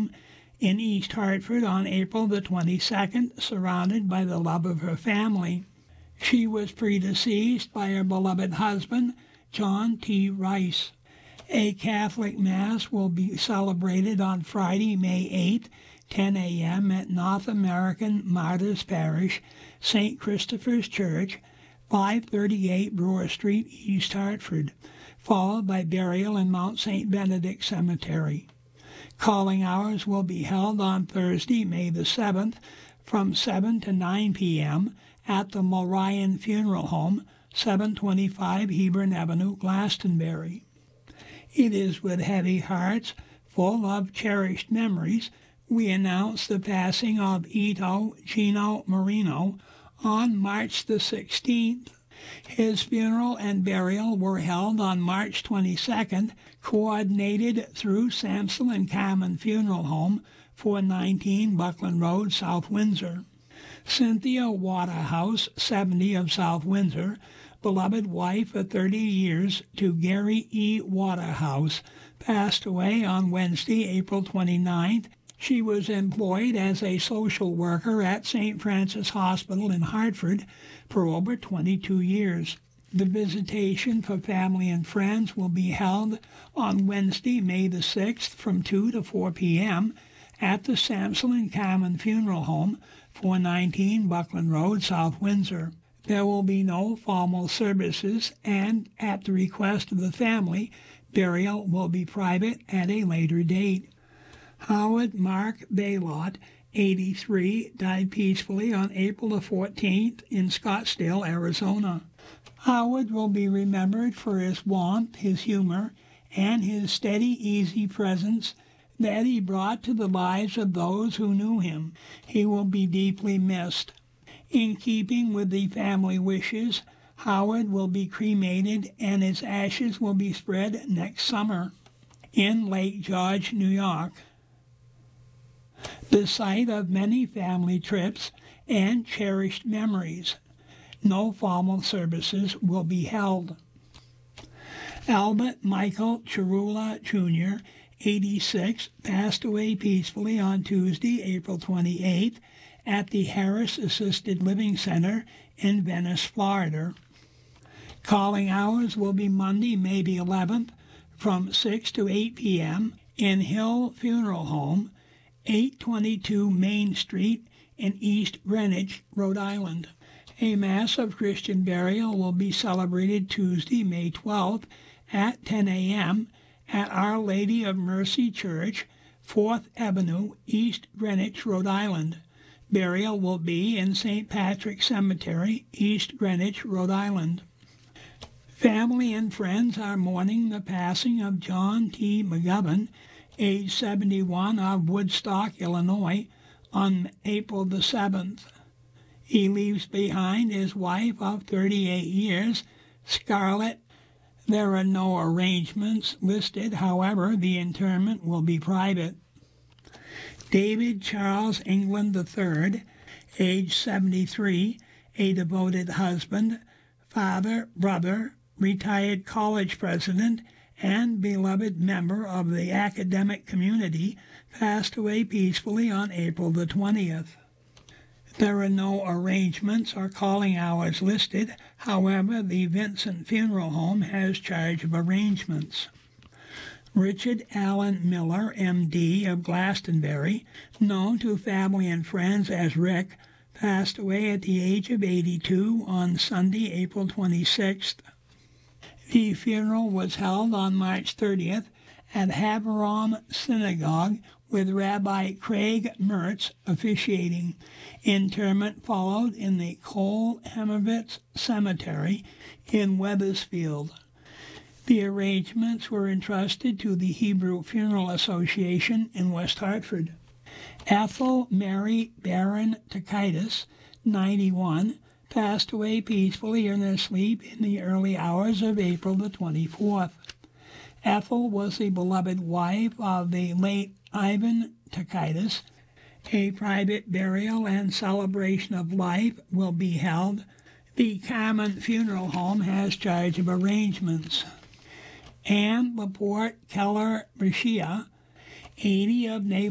home in East Hartford on April the 22nd, surrounded by the love of her family. She was predeceased by her beloved husband, John T. Rice. A Catholic Mass will be celebrated on Friday, May 8th, 10 a.m. at North American Martyrs Parish, St. Christopher's Church, 538 Brewer Street, East Hartford, followed by burial in Mount St. Benedict Cemetery. Calling hours will be held on Thursday, May the 7th, from 7 to 9 p.m. at the Mulryan Funeral Home, 725 Hebron Avenue, Glastonbury. It is with heavy hearts, full of cherished memories, we announce the passing of Ito Gino Marino on March the 16th. His funeral and burial were held on March 22nd, coordinated through Samson and Carmen Funeral Home, 419 Buckland Road, South Windsor. Cynthia Waterhouse, 70 of South Windsor, beloved wife for 30 years to Gary E. Waterhouse, passed away on Wednesday, April 29th. She was employed as a social worker at St. Francis Hospital in Hartford for over 22 years. The visitation for family and friends will be held on Wednesday, May the 6th from 2 to 4 p.m. at the Samson and Carmen Funeral Home, 419 Buckland Road, South Windsor. There will be no formal services, and at the request of the family, burial will be private at a later date. Howard Mark Baylott, 83, died peacefully on April the 14th in Scottsdale, Arizona. Howard will be remembered for his warmth, his humor, and his steady, easy presence that he brought to the lives of those who knew him. He will be deeply missed. In keeping with the family wishes, Howard will be cremated and his ashes will be spread next summer in Lake George, New York, the site of many family trips and cherished memories. No formal services will be held. Albert Michael Chirula Jr., 86, passed away peacefully on Tuesday, April 28th, at the Harris Assisted Living Center in Venice, Florida. Calling hours will be Monday, May the 11th, from 6 to 8 p.m. in Hill Funeral Home, 822 Main Street in East Greenwich, Rhode Island. A Mass of Christian burial will be celebrated Tuesday, May 12th at 10 a.m. at Our Lady of Mercy Church, 4th Avenue, East Greenwich, Rhode Island. Burial will be in St. Patrick's Cemetery, East Greenwich, Rhode Island. Family and friends are mourning the passing of John T. McGovern, age 71, of Woodstock, Illinois, on April the 7th. He leaves behind his wife of 38 years, Scarlett. There are no arrangements listed, however, the interment will be private. David Charles England III, age 73, a devoted husband, father, brother, retired college president, and beloved member of the academic community, passed away peacefully on April the 20th. There are no arrangements or calling hours listed. However, the Vincent Funeral Home has charge of arrangements. Richard Allen Miller, M.D. of Glastonbury, known to family and friends as Rick, passed away at the age of 82 on Sunday, April 26th. The funeral was held on March 30th at Haverom Synagogue with Rabbi Craig Mertz officiating. Interment followed in the Cole Hemovitz Cemetery in Wethersfield. The arrangements were entrusted to the Hebrew Funeral Association in West Hartford. Ethel Mary Barron Takitis, 91, passed away peacefully in her sleep in the early hours of April the 24th. Ethel was the beloved wife of the late Ivan Takitis. A private burial and celebration of life will be held. The Carmen Funeral Home has charge of arrangements. Anne Laporte Keller Brishia, 80, of Naval